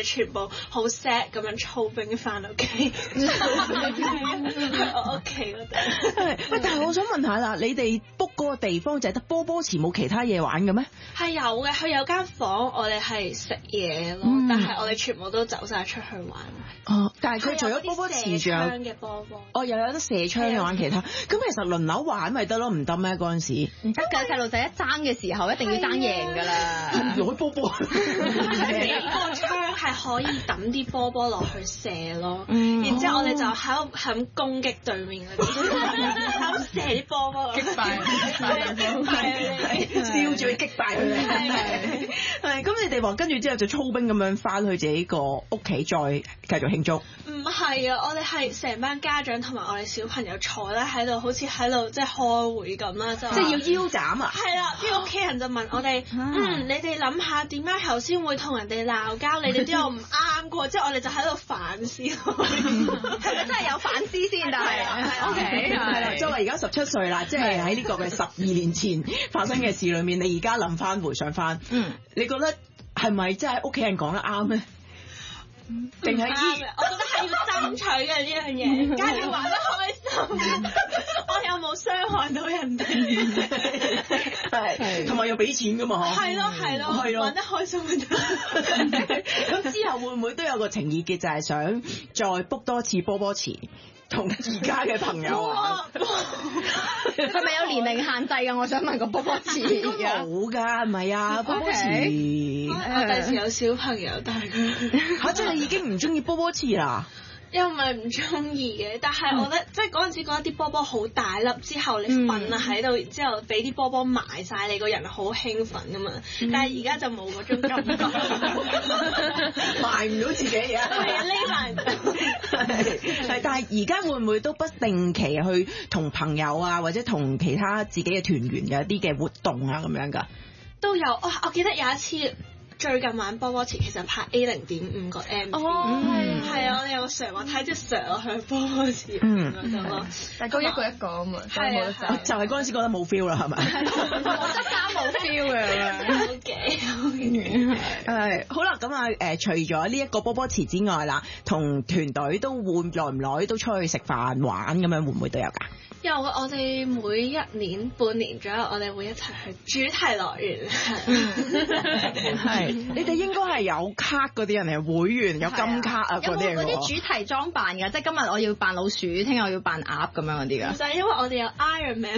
哋全部好 sad 咁樣操兵翻屋企，喺我屋企嗰度。 喂，但係我想問下啦，你哋 book 嗰個地方就係得波波池冇其他嘢玩嘅咩？ 係有嘅，佢有間房，我哋係食嘢咯，但係我哋全部都走晒出去玩。 哦，但係佢除咗波波池仲有嘅波波， 哦，又有得射槍嘅玩其他，咁其實輪流玩咪得咯，唔得咩嗰陣時？ 唔得㗎，細路仔一爭嘅時候一定要爭贏㗎啦。 攞波波， 個槍係可以抌啲波波落去射咯，然之後我哋就喺度咁攻擊對面嗰啲，喺度射啲波波， 擊敗笑住去擊敗佢哋。係咁，你哋話跟住之後就操兵咁樣翻去自己個屋企再繼續慶祝。 唔係啊，我哋係成班家長同埋我哋小朋友坐咧喺度，好似喺度即係開會咁啦，即係要腰斬啊！ 係啦，啲屋企人就問我哋，你哋諗下點解頭先會同人哋鬧交？你哋都有唔啱過，即係我哋就喺度反思，係咪真係有反思先？但係 ，OK， 係啦，作為而家17歲啦，即係喺呢個嘅12年前發生嘅事裏面，你而家諗翻回想翻，你覺得係咪真係屋企人講得啱咧？定係我覺得係要爭取嘅呢樣嘢，梗係要玩得開心。我有冇傷害到人哋？ 係，同埋要俾錢噶嘛？ 係咯，玩得開心就得。 咁之後會唔會都有個情意結，就係想再 book 多次波波池？同而家嘅朋友啊， 係咪有年齡限制㗎？我想問個波波池冇㗎，係咪啊？波波池， 我第時有小朋友帶佢嚇，即係你已經唔中意波波池啦？ 又唔係唔中意嘅，但係我覺得即係嗰陣時覺得啲波波好大粒，之後你瞓啊喺度，然之後俾啲波波埋晒你個人，好興奮㗎嘛。但係而家就冇嗰種感覺， 埋唔到自己啊！ 匿埋。 係，但係而家會唔會都不定期去同朋友啊，或者同其他自己嘅團員有一啲嘅活動啊咁樣㗎？ 都有，我記得有一次。最近玩波波池其實拍 A0.5 個 MV，係啊，我哋有個 Sir 話睇隻 Sir 落去波波池咁樣咯， 但係一個一個啊嘛，就冇得走， 就係嗰陣時覺得冇 feel 啦，係咪？ 冇得爭冇 feel 嘅， 係好啦，咁啊除咗呢一個波波池之外啦，同團隊都會耐唔耐都出去食飯玩咁樣，會唔會都有㗎？ 有啊，我哋每一年半年左右，我哋會一齊去主題樂園。 係，你哋應該係有卡嗰啲人嚟，會員有金卡啊嗰啲嚟㗎。 有冇嗰啲主題裝扮㗎？即係今日我要扮老鼠，聽日我要扮鴨咁樣嗰啲㗎？ 就係因為我哋有 Iron Man。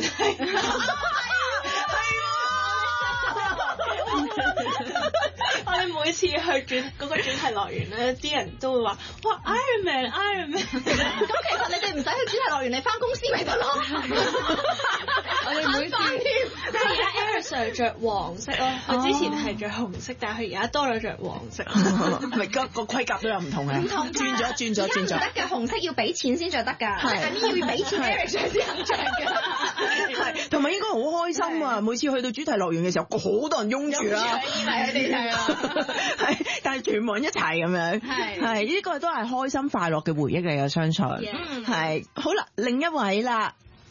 我哋每次去嗰個主題樂園咧，啲人都會話：哇 Iron Man。咁其實你哋唔使去主題樂園，你翻公司咪得咯。 我哋每次，但係而家 Eric Sir 着黃色咯，佢之前係着紅色，但係佢而家多咗着黃色。 咪個規格都有唔同嘅，轉咗。 得嘅，紅色要俾錢先着得㗎，係呢要俾錢 Eric Sir 先肯着㗎。 係，同埋應該好開心啊！每次去到主題樂園嘅時候，好多人擁住啦， 以為佢哋係啊， 係，但係全部人一齊咁樣，係呢個都係開心快樂嘅回憶嚟嘅，相信係。好啦，另一位啦。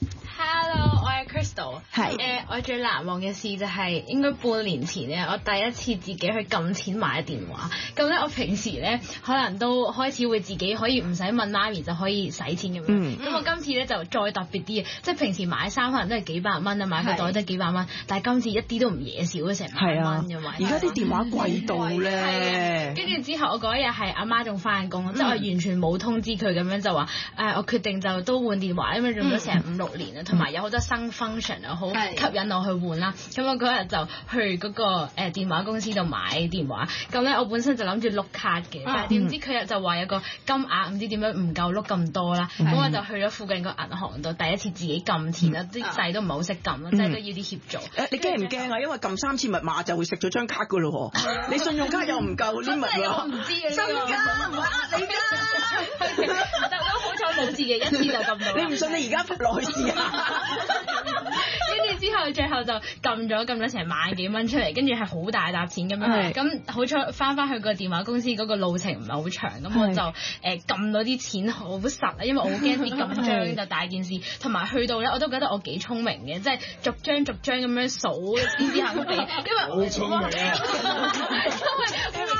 Hello， 我係 Crystal。 係我最難忘嘅事就係應該半年前咧，我第一次自己去撳錢買電話。咁咧，我平時咧可能都開始會自己可以唔使問媽咪就可以使錢咁樣。咁我今次咧就再特別啲嘅，即係平時買衫可能都係幾百蚊啊，買個袋都係幾百蚊，但係今次一啲都唔嘢少咗成萬蚊嘅嘛。 而家啲電話貴到咧。 跟住之後我嗰日係阿媽仲翻工，即係我完全冇通知佢咁樣就話我決定就都換電話，因為用咗成5-6年啦。同埋有好多新 function 啊，好吸引我去換啦。咁我嗰日就去嗰個電話公司度買電話。咁咧我本身就諗住碌卡嘅，但係點知佢就話有個金額唔知點樣唔夠碌咁多啦。咁我就去咗附近個銀行度，第一次自己撳錢啦，啲掣都唔係好識撳啦，即係都要啲協助。 你驚唔驚啊？因為撳3次密碼就會食咗張卡噶咯喎。你信用卡又唔夠 limit 喎。 我唔知嘅呢個。 真㗎，唔會呃你㗎。 但都好彩冇事嘅，一次就撳到。 你唔信你而家落去試下。 跟住之後，最後就撳咗成萬幾蚊出嚟，跟住係好大沓錢咁樣。咁好彩翻去個電話公司嗰個路程唔係好長，咁我就撳到啲錢好實啊，因為我好驚啲咁張就大件事，同埋去到咧我都覺得我幾聰明嘅，即係逐張咁樣數先至肯俾，因為好聰明啊！ 因為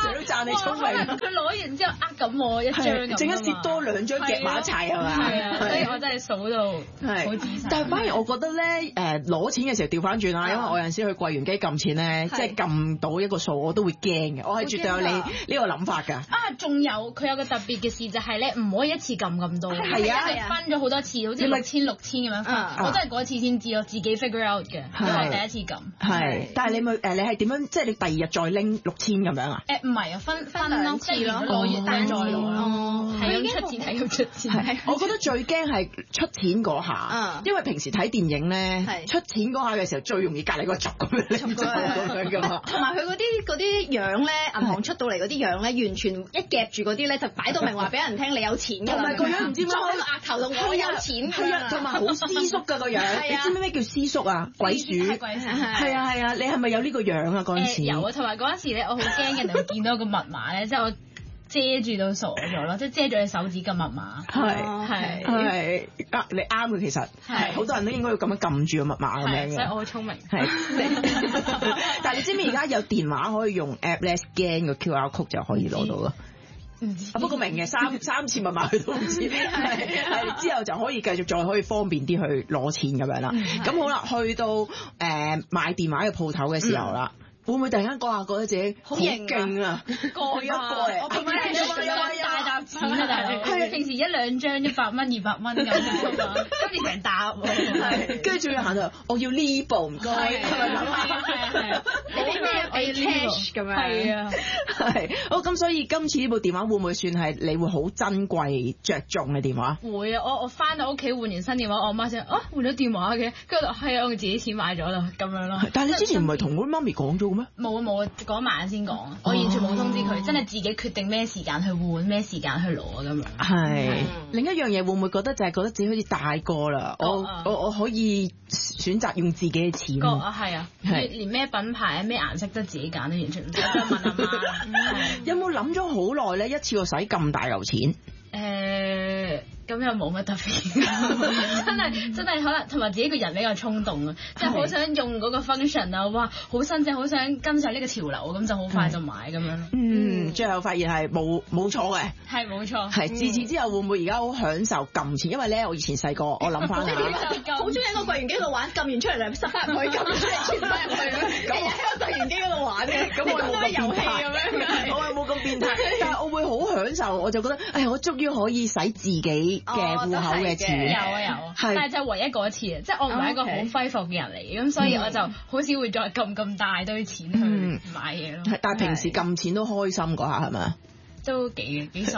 Eric 都讚你聰明。 佢攞完之後緊我一張咁， 整一攝多2張夾埋一齊係嘛？ 係啊，所以我真係數到好仔細。但係反而我覺得咧攞錢嘅時候調翻轉啦，因為我有陣時去櫃員機撳錢咧，即係撳到一個數我都會驚嘅，我係絕對有你呢個諗法㗎。 仲有佢有個特別嘅事就係咧，唔可以一次撳咁多， 係啊， 分咗好多次，好似6000咁樣分，我都係嗰一次先知咯，自己 figure out 嘅，因為第一次撳。係， 但係你係點樣？即係你第二日再拎6000咁樣啊？ 唔係啊，分2次咯，攞完再攞咯，係咁出錢係咁出錢。 我覺得最驚係出錢嗰下，因為平時睇電影咧，出錢嗰下嘅時候最容易隔離個鑿咁樣㗎嘛。 同埋佢嗰啲樣咧，銀行出到嚟嗰啲樣咧，完全一夾住嗰啲咧，就擺到明話俾人聽你有錢㗎啦。 同埋個樣唔知咩， 喺個額頭度我有錢㗎啦。 同埋好私縮㗎個樣。你知唔知咩叫私縮啊？鬼鼠。係啊，你係咪有呢個樣啊？嗰陣時有啊，同埋嗰陣時咧，我好驚人哋會見到個密碼咧，即係我遮住到傻咗咯，即係遮住你手指嘅密碼。 係你啱嘅，其實係好多人都應該要咁樣撳住個密碼咁樣嘅。 所以我好聰明。 但係你知唔知而家有電話可以用 app 咧 scan 個 QR code 就可以攞到咯？不過明嘅三次密碼佢都唔知，係之後就可以繼續再可以方便啲去攞錢咁樣啦。咁好啦，去到買電話嘅鋪頭嘅時候啦。會唔會突然間覺得自己好勁啊？過一個嚟， 我平時大沓錢啊，大佬！平時1-2張100蚊、200蚊咁樣，今年成沓喎。 跟住仲要行到，我要呢部唔該，係咪咁啊？ 你咩？我要 cash 咁樣。 係啊， 係。好咁，所以今次呢部電話會唔會算係你會好珍貴着重嘅電話？ 會啊！我翻到屋企換完新電話，我媽先換咗電話嘅，跟住係啊，我自己錢買咗啦，咁樣咯。 但係你之前唔係同我媽咪講咗？ 冇嗰晚先講，我完全冇通知佢，真係自己決定咩時間去換，咩時間去攞咁樣。係另一樣嘢會唔會覺得就係覺得自己好似大個啦？我可以選擇用自己嘅錢。 係啊，連咩品牌啊、咩顏色都自己揀，都完全唔使問阿媽。 有冇諗咗好耐咧？一次過使咁大嚿錢？ 咁又冇乜特別，真係可能同埋自己個人比較衝動啊，即係好想用嗰個 function 啊，哇，好新淨，好想跟上呢個潮流，咁就好快就買咁樣。 最後發現係冇錯嘅， 係冇錯。 係自此之後會唔會而家好享受撳錢？因為咧我以前細個，我諗翻下， 好中意喺個櫃員機度玩，撳完出嚟就塞翻入去，撳完出嚟轉翻入去，咁喺個櫃員機嗰度玩嘅，咁我冇咁變態， 我又冇咁變態，但係我會好享受，我就覺得，我終於可以使自己嘅戶口嘅錢。 有啊，但係就唯一嗰一次啊，即係我唔係一個好揮霍嘅人嚟嘅，咁所以我就好少會再撳咁大堆錢去買嘢咯。 但係平時撳錢都開心嗰下係咪？ 都幾爽。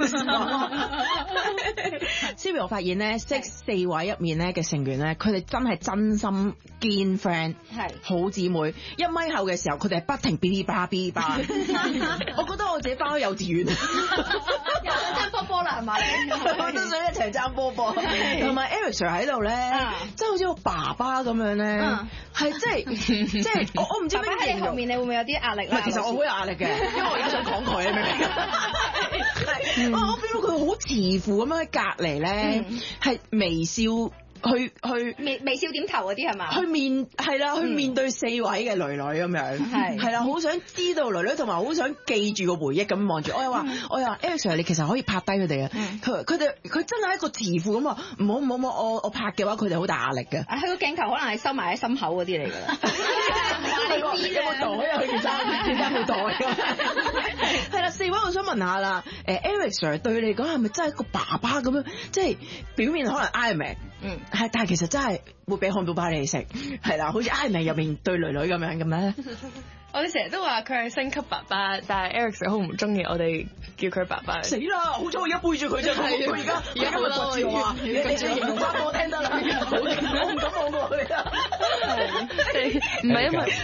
Siri 我發現咧，識4位入面咧嘅成員咧，佢哋真係真心堅 friend， 係好姊妹。1米後嘅時候，佢哋係不停嗶哩吧嗶哩吧。我覺得我自己翻咗幼稚園， 又爭波波啦係嘛？ 我都想一齊爭波波。同埋 Eric Sir 喺度咧，真係好似個爸爸咁樣咧，係即係我唔知咩喺你後面，你會唔會有啲壓力咧？ 其實我好有壓力嘅，因為我而家想講佢，明唔明？我 feel 到佢好慈父咁樣喺隔離咧，係微笑去微笑點頭嗰啲係嘛？ 去面對4位嘅女女咁樣，係啦，好想知道女女同埋好想記住個回憶咁望住。我又話 Eric Sir 你其實可以拍低佢哋啊，佢真係一個慈父咁話，唔好我拍嘅話佢哋好大壓力嘅。 佢個鏡頭可能係收埋喺心口嗰啲嚟㗎啦。 你知有冇袋啊？佢件衫冇袋㗎。係啦，4位我想問下啦，Eric Sir 對你嚟講係咪真係一個爸爸咁樣？即係表面可能 Iron Man。係，但係其實真係會俾漢堡包你食，係啦，好似 Iron Man 入面對女女咁樣咁咧。 我哋成日都話佢係星級爸爸，但係 Eric Sir 好唔中意我哋叫佢爸爸。 死啦！好彩我而家背住佢啫，佢而家咪掘住我啊！你形容翻我聽得啦，我唔敢望過去啊！ 唔係因為。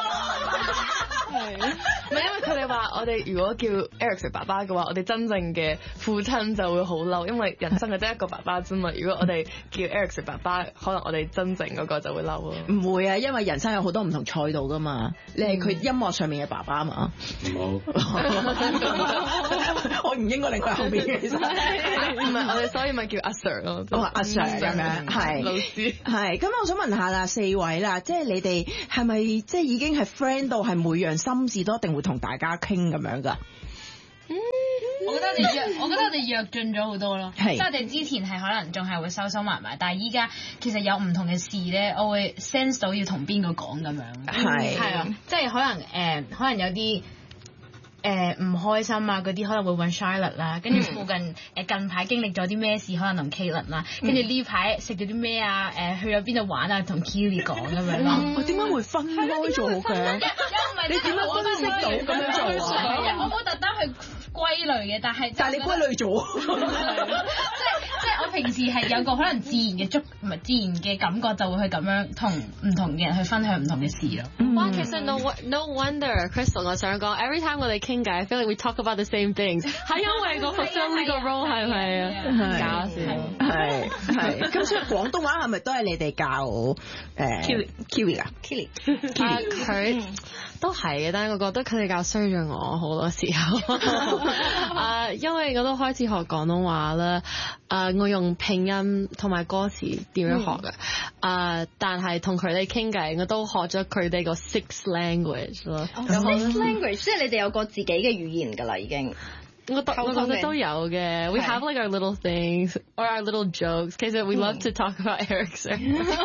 唔係因為佢哋話我哋如果叫 Eric Sir 爸爸嘅話，我哋真正嘅父親就會好嬲，因為人生係得一個爸爸啫嘛。如果我哋叫 Eric Sir 爸爸，可能我哋真正嗰個就會嬲咯。 唔會啊，因為人生有好多唔同賽道噶嘛，你係佢音樂上面嘅爸爸嘛。唔好，我唔應該令佢後邊嘅，其實唔係我哋，所以咪叫阿 Sir 咯。 阿 Sir 咁樣係老師係。咁我想問下啦，四位啦，即係你哋係咪即係已經係 friend 到係每樣心事都一定會同大家傾咁樣㗎？ 我覺得我哋躍進咗好多咯，即係我哋之前係可能仲係會收收埋埋，但係依家其實有唔同嘅事咧，我會 sense 到要同邊個講咁樣。係啊，即係可能有啲唔開心啊嗰啲，可能會揾 Charlotte 啦，跟住附近近排經歷咗啲咩事，可能同 Kaitlyn 啦，跟住呢排食咗啲咩啊，去咗邊度玩啊，同 Keely 講咁樣咯。 我點解會分開做嘅？你點樣分析到咁樣做啊？ 我冇特登去歸類嘅，但係你歸類咗， 即係我平時係有個可能自然嘅感覺，就會去咁樣同唔同嘅人去分享唔同嘅事咯。 哇，其實 no wonder Crystal 我想講 every time 我哋傾偈 I feel like we talk about the same things 係因為個服裝呢個 role 係咪啊？搞笑係咁，所以廣東話係咪都係你哋教Keely 啊 Keely 佢都係嘅，但係我覺得佢哋教衰咗我好多時候因為我都開始學廣東話啦，我用拼音同埋歌詞點樣學嘅，但係同佢哋傾偈我都學咗佢哋個 sixth language 咯。 sixth language 即係你哋有個自己嘅語言㗎啦已經。 我覺得都有嘅。We have like our little things or our little jokes. 其實 we love to talk about Eric Sir。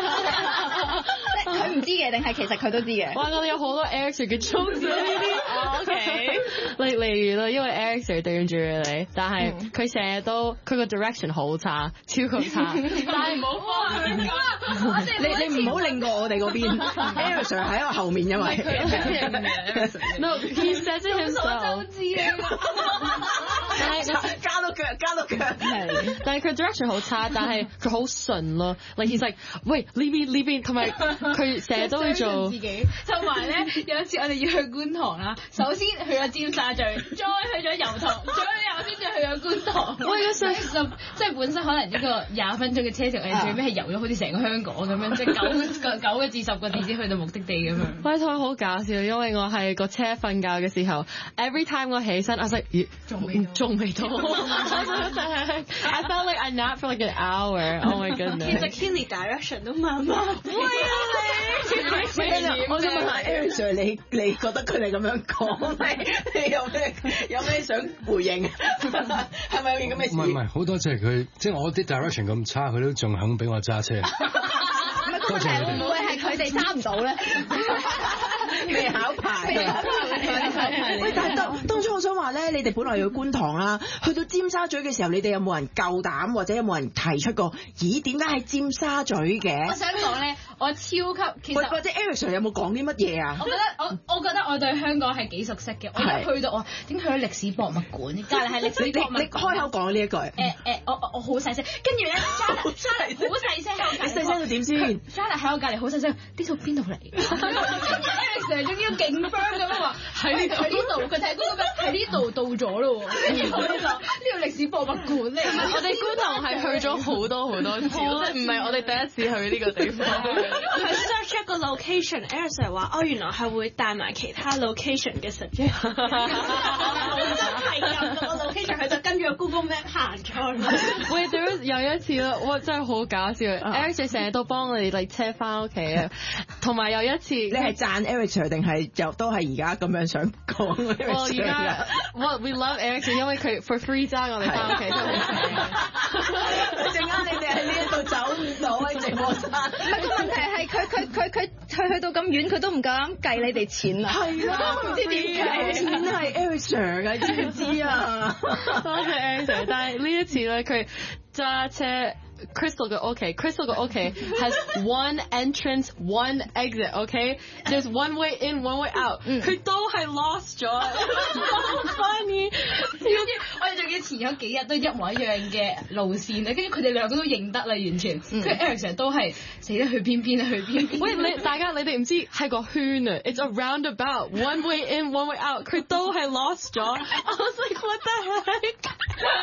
佢唔知嘅定係其實佢都知嘅。 哇！我哋有好多 Eric Sir 嘅 jokes 呢啲。OK。例如咯，因為 Eric Sir 對住你，但係佢成日都佢個 direction 好差，超級差。但係唔好幫佢講。 你唔好令過我哋嗰邊。Eric Sir 喺我後面，因為。 No, he says it himself。 都知啊。 加到腳， 但係佢 direction 好差，但係佢好順咯。Like he's like， 喂呢邊，同埋佢成日都會做自己。同埋咧，有一次我哋要去觀塘啦，首先去咗尖沙咀，再去咗油塘，再去先至去咗觀塘。喂，即係本身可能呢個20分鐘嘅車程，我哋最尾係遊咗好似成個香港咁樣，即係9個至10個字先去到目的地咁樣。 喂，同埋好搞笑，因為我係個車瞓覺嘅時候 ，every time 我起身，我係仲未到。I felt like I napped for like an hour. Oh my goodness. 其實 Keely direction 都慢慢。 喂我想問下 Eric Sir， 你覺得佢哋咁樣講，你有咩想回應？係咪有件咁嘅事？ 唔係，好多謝佢，即係我啲 direction 咁差，佢都仲肯俾我揸車。 多謝會唔會係佢哋揸唔到咧？ 未考牌。喂，但係當初我想話咧，你哋本來要去觀塘啦，去到尖沙咀嘅時候，你哋有冇人夠膽，或者有冇人提出過？咦，點解喺尖沙咀嘅？ 我想講咧，我超級其實或者 Eric Sir 有冇講啲乜嘢啊？ 我覺得我對香港係幾熟悉嘅。我一去到我點去咗歷史博物館？隔離係歷史博物館。你開口講呢一句。我好細聲，跟住咧 Charlotte 好細聲喺我隔離。 你細聲到點先 ？Charlotte 喺我隔離好細聲，呢套邊度嚟？跟住 Eric Sir 仲要勁 firm 咁樣話喺呢度，佢睇嗰個咩喺呢度到咗咯喎。跟住我就呢個歷史博物館嚟。 我哋觀塘係去咗好多次，即係唔係我哋第一次去呢個地方。 佢 search 一個 location，Eric Sir 話原來係會帶埋其他 location 嘅 suggestion。係咁個 location，佢就跟住個 Google Map 行咗。 喂，有一次啦，哇真係好搞笑 ！Eric Sir 成日都幫我哋車翻屋企啊，同埋有一次，你係讚 Eric Sir 定係又都係而家咁樣想講？ 我而家we love Eric Sir， 因為佢 for free 揸我哋翻屋企，真係好正。 陣間你哋喺呢一度走唔到喺直播室。 唔係，個問題係佢去到咁遠，佢都唔夠膽計你哋錢啊！ 係啦，唔知點計錢係 Eric Sir 㗎，知唔知啊？ 多謝 Eric Sir， 但係呢一次咧，佢揸車。Crystal 嘅屋企 has one entrance, one exit, okay? There's one way in, one way out. 佢都係 lost 咗，好 funny。 跟住我哋仲要前咗幾日都一模一樣嘅路線咧，跟住佢哋兩個都認得啦，完全。跟住 Eric 成日都係死得去邊邊。 喂，大家你哋唔知係個圈啊 ，it's a roundabout, one way in, one way out。佢都係 lost 咗。I was like, what the heck？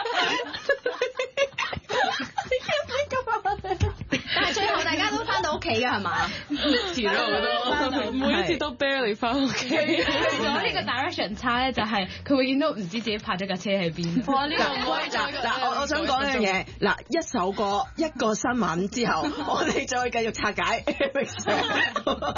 但係最後大家都翻到屋企㗎係嘛？ 遲咗好多，每一次都 barely 翻屋企。 我呢個 direction 差咧，就係佢會見到唔知自己泊咗架車喺邊。 哇！呢個唔可以再嗱，我想講一樣嘢，嗱，一首歌一個新聞之後，我哋再繼續拆解。